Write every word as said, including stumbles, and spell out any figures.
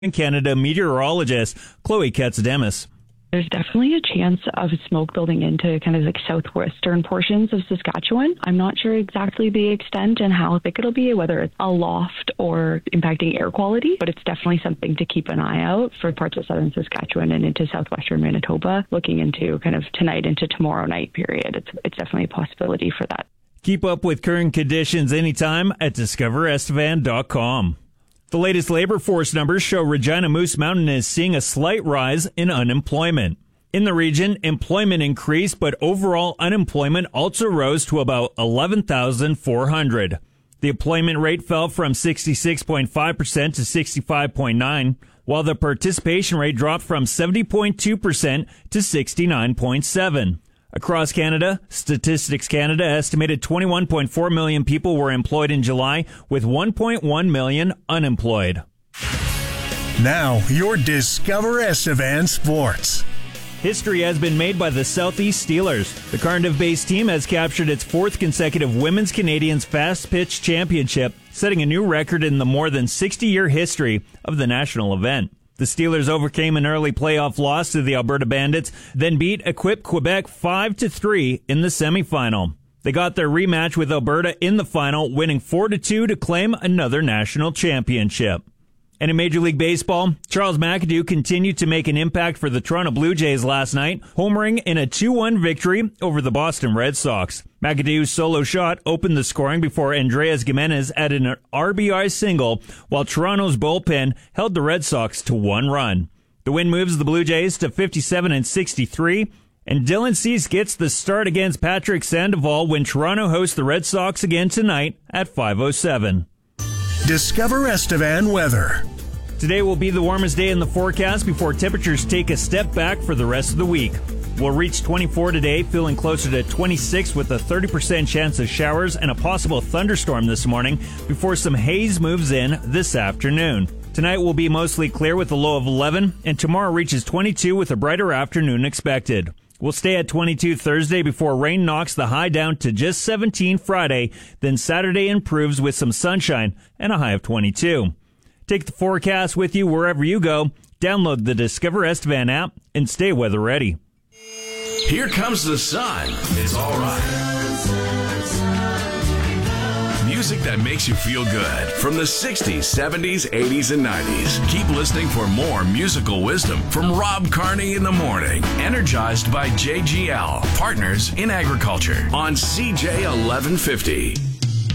Canada meteorologist Chloe Katsademis. There's definitely a chance of smoke building into kind of like southwestern portions of Saskatchewan. I'm not sure exactly the extent and how thick it'll be, whether it's aloft or impacting air quality, but it's definitely something to keep an eye out for parts of southern Saskatchewan and into southwestern Manitoba, looking into kind of tonight into tomorrow night period. It's, it's definitely a possibility for that. Keep up with current conditions anytime at discover estevan dot com. The latest labor force numbers show Regina Moose Mountain is seeing a slight rise in unemployment. In the region, employment increased, but overall unemployment also rose to about eleven thousand four hundred. The employment rate fell from sixty-six point five percent to sixty-five point nine percent, while the participation rate dropped from seventy point two percent to sixty-nine point seven percent. Across Canada, Statistics Canada estimated twenty-one point four million people were employed in July, with one point one million unemployed. Now, your Discover Estevan Sports. History has been made by the Southeast Steelers. The Cardiff-based team has captured its fourth consecutive Women's Canadians Fast Pitch Championship, setting a new record in the more than sixty-year history of the national event. The Steelers overcame an early playoff loss to the Alberta Bandits, then beat Equipe Quebec five to three in the semifinal. They got their rematch with Alberta in the final, winning four to two to claim another national championship. And in Major League Baseball, Charles McAdoo continued to make an impact for the Toronto Blue Jays last night, homering in a two one victory over the Boston Red Sox. McAdoo's solo shot opened the scoring before Andreas Gimenez added an R B I single, while Toronto's bullpen held the Red Sox to one run. The win moves the Blue Jays to fifty-seven and sixty-three, and Dylan Cease gets the start against Patrick Sandoval when Toronto hosts the Red Sox again tonight at five oh seven. Discover Estevan weather. Today will be the warmest day in the forecast before temperatures take a step back for the rest of the week. We'll reach twenty-four today, feeling closer to twenty-six with a thirty percent chance of showers and a possible thunderstorm this morning before some haze moves in this afternoon. Tonight will be mostly clear with a low of eleven, and tomorrow reaches twenty-two with a brighter afternoon expected. We'll stay at twenty-two Thursday before rain knocks the high down to just seventeen Friday. Then Saturday improves with some sunshine and a high of twenty-two. Take the forecast with you wherever you go. Download the Discover Estevan app and stay weather ready. Here comes the sun. It's all right. Music that makes you feel good from the sixties, seventies, eighties, and nineties. Keep listening for more musical wisdom from Rob Carney in the morning. Energized by J G L, Partners in Agriculture on C J eleven fifty.